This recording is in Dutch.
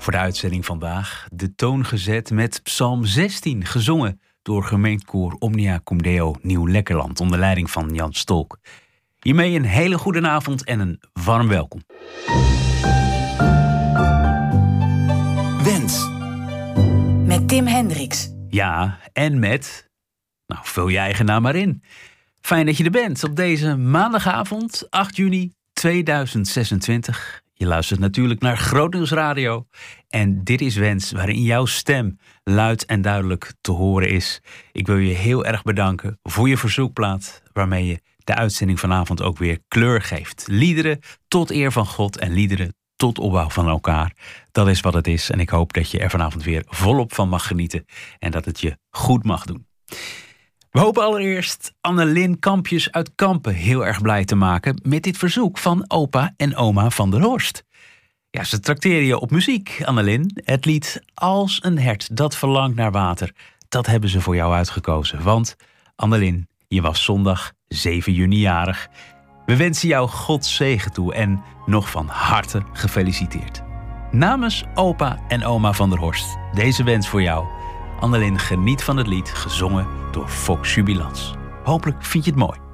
voor de uitzending vandaag de toon gezet met Psalm 16, gezongen door gemeentekoor Omnia Cum Deo Nieuw-Lekkerland onder leiding van Jan Stolk. Hiermee een hele goede avond en een warm welkom. Wens. Met Tim Hendricks. Ja, en met... vul je eigen naam maar in. Fijn dat je er bent op deze maandagavond, 8 juni 2026. Je luistert natuurlijk naar Groot Nieuws Radio. En dit is Wens, waarin jouw stem luid en duidelijk te horen is. Ik wil je heel erg bedanken voor je verzoekplaat, waarmee je de uitzending vanavond ook weer kleur geeft. Liederen tot eer van God en liederen tot opbouw van elkaar. Dat is wat het is en ik hoop dat je er vanavond weer volop van mag genieten en dat het je goed mag doen. We hopen allereerst Annelien Kampjes uit Kampen heel erg blij te maken met dit verzoek van opa en oma van der Horst. Ja, ze trakteren je op muziek, Annelien. Het lied Als een hert dat verlangt naar water, dat hebben ze voor jou uitgekozen. Want Annelien, je was zondag 7 juni jarig. We wensen jou Gods zegen toe en nog van harte gefeliciteerd. Namens opa en oma van der Horst, deze wens voor jou. Annelien, geniet van het lied, gezongen door Fox Jubilans. Hopelijk vind je het mooi.